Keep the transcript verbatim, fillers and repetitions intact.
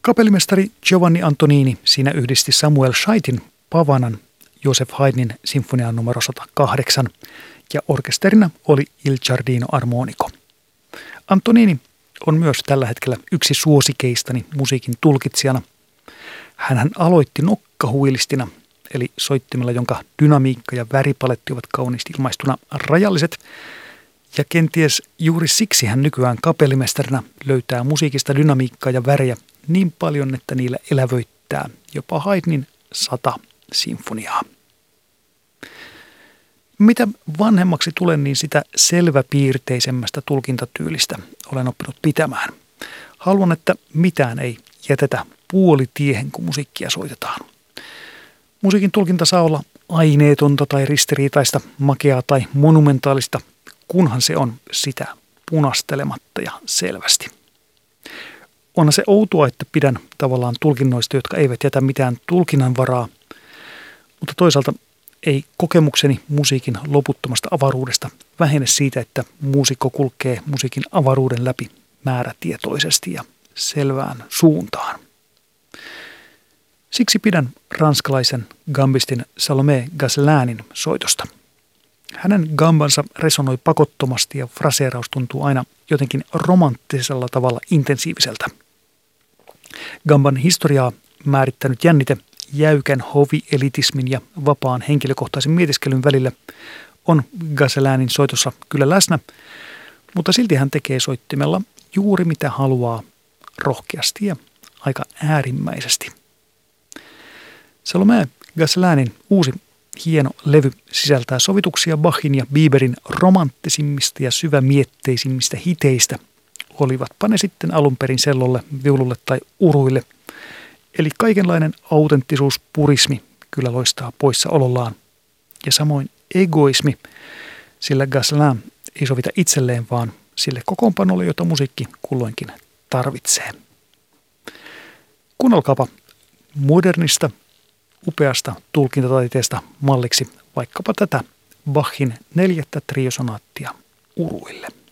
Kapellimestari Giovanni Antonini siinä yhdisti Samuel Scheitin Pavanan Joseph Haydnin sinfonian numero sata kahdeksan ja orkesterina oli Il Giardino Armonico. Antonini on myös tällä hetkellä yksi suosikeistani musiikin tulkitsijana. Hänhän aloitti nokkahuilistina, eli soittimella, jonka dynamiikka ja väripaletti ovat kauniisti ilmaistuna rajalliset. Ja kenties juuri siksi hän nykyään kapellimestarina löytää musiikista dynamiikkaa ja väriä niin paljon, että niillä elävöittää jopa Haydnin sata sinfoniaa. Mitä vanhemmaksi tulen, niin sitä selväpiirteisemmästä tulkintatyylistä olen oppinut pitämään. Haluan, että mitään ei jätetä puolitiehen, kun musiikkia soitetaan. Musiikin tulkinta saa olla aineetonta tai ristiriitaista, makeaa tai monumentaalista, kunhan se on sitä punastelematta ja selvästi. Onhan se outoa, että pidän tavallaan tulkinnoista, jotka eivät jätä mitään tulkinnanvaraa, mutta toisaalta ei kokemukseni musiikin loputtomasta avaruudesta vähene siitä, että muusikko kulkee musiikin avaruuden läpi määrätietoisesti ja selvään suuntaan. Siksi pidän ranskalaisen gambistin Salomé Gasselanin soitosta. Hänen gambansa resonoi pakottomasti ja fraseeraus tuntuu aina jotenkin romanttisella tavalla intensiiviseltä. Gamban historiaa määrittänyt jännite jäykän hovielitismin ja vapaan henkilökohtaisen mietiskelyn välillä on Gasselanin soitossa kyllä läsnä, mutta silti hän tekee soittimella juuri mitä haluaa rohkeasti ja aika äärimmäisesti. Salomé Gasselanin uusi hieno levy sisältää sovituksia Bachin ja Bieberin romanttisimmista ja syvämietteisimmistä hiteistä, olivatpa ne sitten alun perin sellolle, viululle tai uruille. Eli kaikenlainen autenttisuuspurismi kyllä loistaa poissaolollaan. Ja samoin egoismi, sillä Gasselin ei sovita itselleen, vaan sille kokoonpanolle, jota musiikki kulloinkin tarvitsee. Kuunnelkaapa modernista, upeasta tulkintataiteesta malliksi vaikkapa tätä Bachin neljättä triosonaattia uruille.